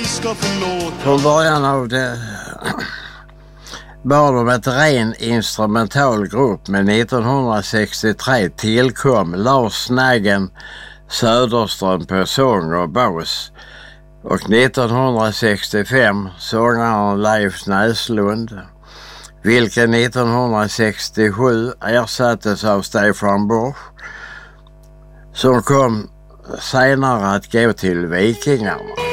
Från början av det var de ett ren instrumental grupp, men 1963 tillkom Lars Snaggen Söderström på sång och bas och 1965 sångaren Leif Näslund, vilken 1967 ersattes av Stefan Borsch, som kom senare att gå till Vikingarna.